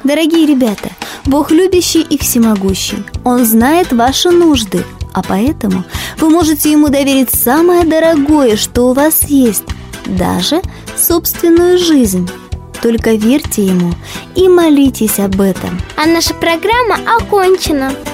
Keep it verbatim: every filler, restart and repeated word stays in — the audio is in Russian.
Дорогие ребята, Бог любящий и всемогущий. Он знает ваши нужды, а поэтому вы можете Ему доверить самое дорогое, что у вас есть, даже собственную жизнь. Только верьте Ему и молитесь об этом. А наша программа окончена.